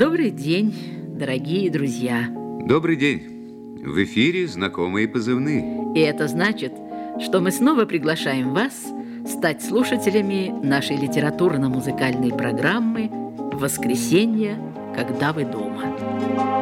Добрый день, дорогие друзья. Добрый день. В эфире знакомые позывные. И это значит, что мы снова приглашаем вас стать слушателями нашей литературно-музыкальной программы «Воскресенье, когда вы дома».